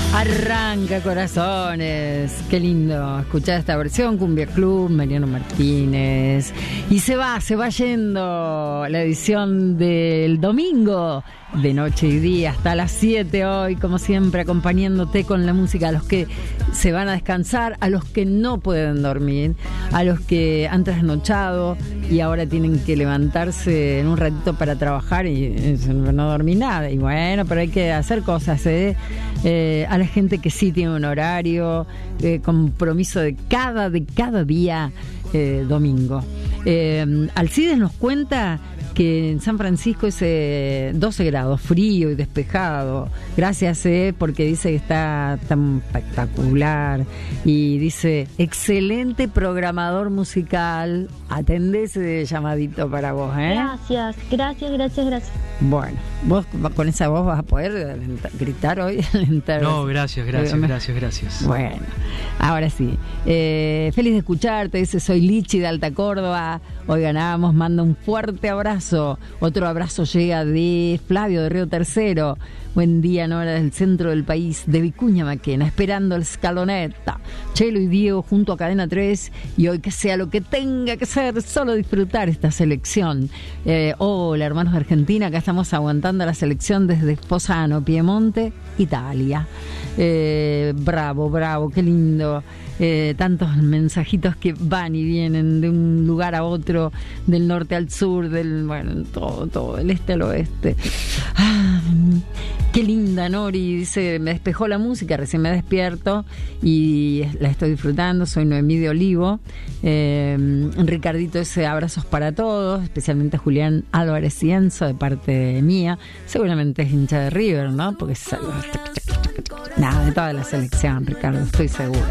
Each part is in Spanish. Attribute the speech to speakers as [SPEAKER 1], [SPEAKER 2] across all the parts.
[SPEAKER 1] Arranca corazones, qué lindo escuchar esta versión, Cumbia Club, Mariano Martínez. Y se va yendo la edición del domingo de Noche y Día hasta las 7 hoy, como siempre, acompañándote con la música, a los que se van a descansar, a los que no pueden dormir, a los que han trasnochado y ahora tienen que levantarse en un ratito para trabajar y no dormir nada. Y bueno, pero hay que hacer cosas, a la gente que sí tiene un horario, compromiso de cada día domingo. Alcides nos cuenta que en San Francisco es 12 grados, frío y despejado. Gracias, porque dice que está tan espectacular. Y dice, excelente programador musical. Atendé ese llamadito para vos,
[SPEAKER 2] Gracias.
[SPEAKER 1] Bueno, vos con esa voz vas a poder gritar hoy.
[SPEAKER 3] No, gracias.
[SPEAKER 1] Bueno, ahora sí. Feliz de escucharte, dice, soy Lichi de Alta Córdoba. Hoy ganamos, manda un fuerte abrazo. Otro abrazo llega de Flavio de Río Tercero. Buen día, Nora, del centro del país, de Vicuña Maquena, esperando el escaloneta. Chelo y Diego junto a Cadena 3, y hoy que sea lo que tenga que ser, solo disfrutar esta selección. Hola, hermanos de Argentina, acá estamos aguantando la selección desde Fossano, Piemonte, Italia. Bravo, qué lindo. Tantos mensajitos que van y vienen de un lugar a otro, del norte al sur, todo, del este al oeste. Qué linda, Nori, dice, me despejó la música, recién me despierto y la estoy disfrutando. Soy Noemí de Olivo. Ricardito, ese abrazos para todos, especialmente a Julián Álvarez Cienzo de parte mía. Seguramente es hincha de River, ¿no? Porque de toda la selección, Ricardo, estoy segura.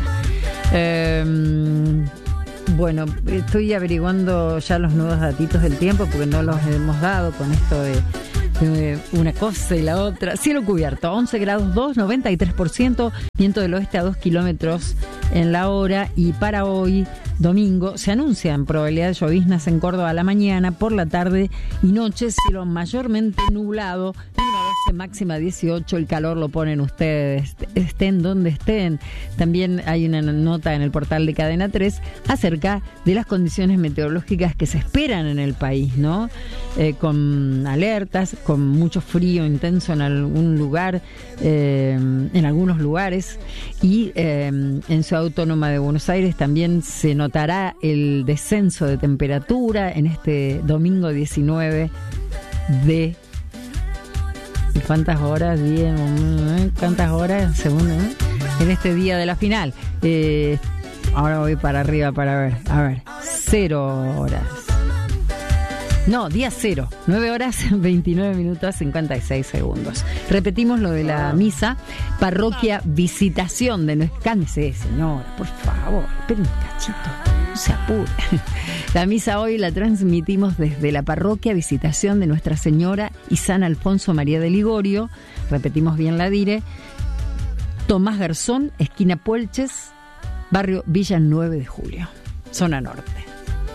[SPEAKER 1] Bueno, estoy averiguando ya los nuevos datitos del tiempo porque no los hemos dado con esto de una cosa y la otra. Cielo cubierto, 11 grados 2, 93%, viento del oeste a 2 kilómetros en la hora. Y para hoy, domingo, se anuncian probabilidades de lloviznas en Córdoba a la mañana, por la tarde y noche, cielo mayormente nublado, mínima 12, máxima 18, el calor lo ponen ustedes, estén donde estén. También hay una nota en el portal de Cadena 3 acerca de las condiciones meteorológicas que se esperan en el país, ¿no? Con alertas, con mucho frío intenso en algún lugar, en algunos lugares, y en Ciudad Autónoma de Buenos Aires también se notará el descenso de temperatura en este domingo 19 de... ¿Cuántas horas? ¿Cuántas horas? Según, en este día de la final. Ahora voy para arriba para ver. A ver, 0 horas. No, día 0, 9 horas, 29 minutos, 56 segundos. Repetimos lo de la misa. Parroquia Visitación de nuestra... Cálmese, señora, por favor, esperen un cachito, no se apure. La misa hoy la transmitimos desde la Parroquia Visitación de Nuestra Señora y San Alfonso María de Ligorio. Repetimos bien la dire. Tomás Garzón, esquina Puelches, barrio Villa 9 de Julio, zona norte.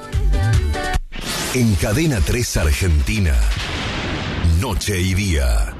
[SPEAKER 4] En Cadena 3 Argentina, Noche y Día.